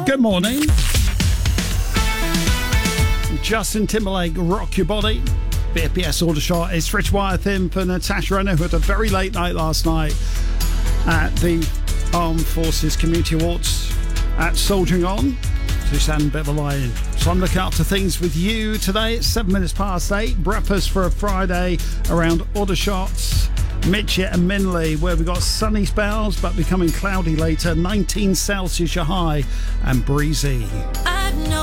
Good morning. Justin Timberlake, Rock Your Body. BFBS Aldershot is Rich Wyetham for Natasha Renner, who had a very late night last night at the Armed Forces Community Awards at Soldiering On. So you sound a bit of a lie-in. So I'm looking up to things with you today. It's 7 minutes past 8. Breakfast for a Friday around Aldershot, Mitchett and Minley, where we've got sunny spells but becoming cloudy later. 19 Celsius your high and breezy.